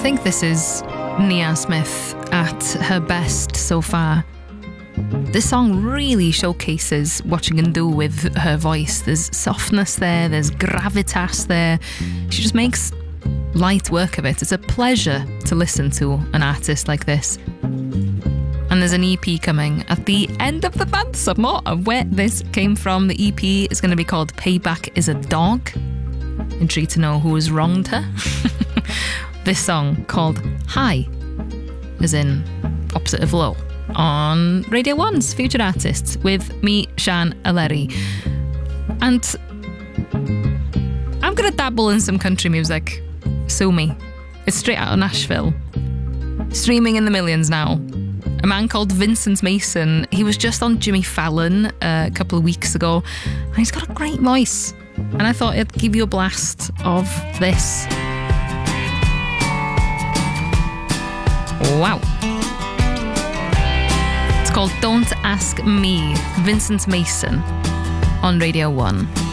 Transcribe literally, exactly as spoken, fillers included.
think this is Nia Smith at her best so far. This song really showcases what she can do with her voice. There's softness there, there's gravitas there. She just makes light work of it. It's a pleasure to listen to an artist like this. And there's an E P coming at the end of the month. Some more of where this came from. The E P is going to be called Payback is a Dog. Intrigued to know who has wronged her. This song called High, as in opposite of low, on Radio one's Future Artists with me, Sian Aleri. And I'm going to dabble in some country music. Sue me. It's straight out of Nashville. Streaming in the millions now. A man called Vincent Mason. He was just on Jimmy Fallon uh, a couple of weeks ago. And he's got a great voice. And I thought I'd give you a blast of this. Wow. It's called Don't Ask Me, Vincent Mason on Radio one.